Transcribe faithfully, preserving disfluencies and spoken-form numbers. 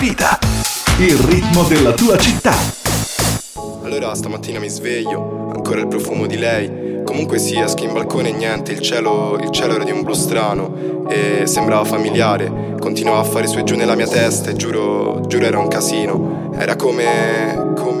Pita, il ritmo della tua città. Allora stamattina mi sveglio, ancora il profumo di lei. Comunque sia, esco in balcone e niente, il cielo, il cielo era di un blu strano e sembrava familiare. Continuava a fare su e giù nella mia testa e giuro, giuro era un casino. Era come, come